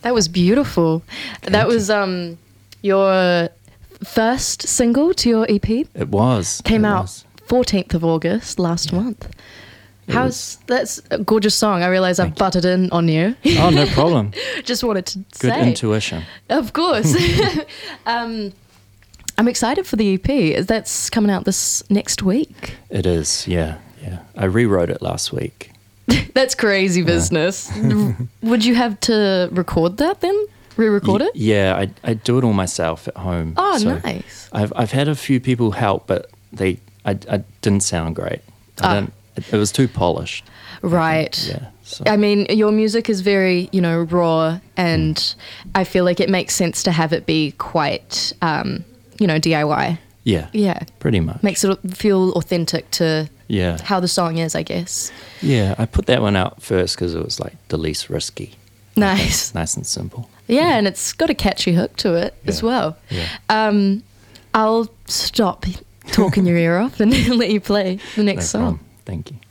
That was beautiful. That was your first single to your EP? It was. Came out 14th of August last month. That's a gorgeous song. I realize I've butted in on you. Oh, no problem. Just wanted to Good say. intuition. Of course. I'm excited for the EP. That's coming out this next week. It is, yeah. I rewrote it last week. That's crazy business. Would you have to record that then? Re-record it? Yeah, I do it all myself at home. Oh, so nice. I've had a few people help, but I didn't sound great. It was too polished. Right. Yeah. So. I mean, your music is very, raw, and I feel like it makes sense to have it be quite, DIY. Yeah. Yeah. Pretty much. Makes it feel authentic to yeah. how the song is, I guess. Yeah, I put that one out first because it was like the least risky. Nice. Nice and simple. Yeah, and it's got a catchy hook to it as well. Yeah. I'll stop talking your ear off and let you play the next song. Problem. Thank you.